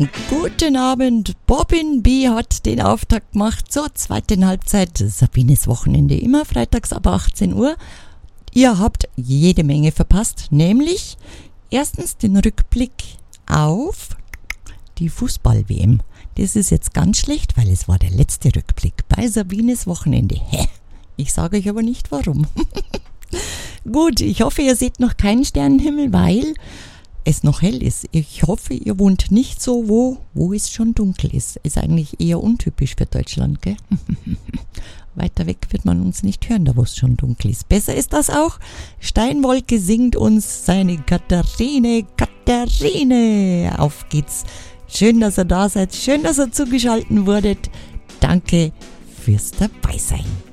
Guten Abend, Bobbin B. hat den Auftakt gemacht zur zweiten Halbzeit. Sabines Wochenende, immer freitags ab 18 Uhr. Ihr habt jede Menge verpasst, nämlich erstens den Rückblick auf die Fußball-WM. Das ist jetzt ganz schlecht, weil es war der letzte Rückblick bei Sabines Wochenende. Ich sage euch aber nicht warum. Gut, ich hoffe, ihr seht noch keinen Sternenhimmel, weil es noch hell ist. Ich hoffe, ihr wohnt nicht so, wo es schon dunkel ist. Ist eigentlich eher untypisch für Deutschland, gell? Weiter weg wird man uns nicht hören, da wo es schon dunkel ist. Besser ist das auch. Steinwolke singt uns seine Katharine. Auf geht's. Schön, dass ihr da seid. Schön, dass ihr zugeschaltet wurdet. Danke fürs Dabeisein.